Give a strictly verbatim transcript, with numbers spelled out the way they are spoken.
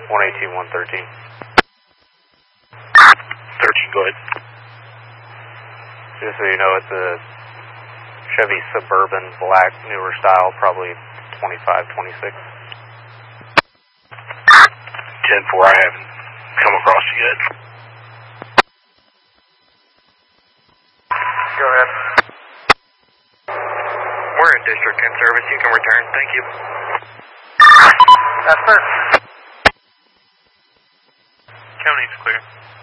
one eighteen, one thirteen. thirteen, go ahead. Just so you know, it's a Chevy Suburban black, newer style, probably twenty-five, twenty-six. ten four, I haven't come across it yet. Go ahead. We're in District ten service. You can return. Thank you. Yes, sir. County's clear.